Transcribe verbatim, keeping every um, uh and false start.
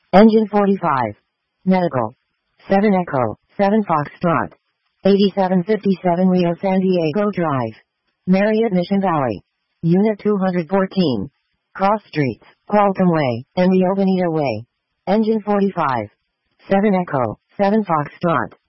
Engine forty-five. Medical. seven Echo, seven Foxtrot. eighty-seven fifty-seven Rio San Diego Drive. Marriott Mission Valley. Unit two hundred fourteen. Cross Streets, Qualcomm Way, and Rio Bonito Way. Engine forty-five. seven Echo, seven Foxtrot.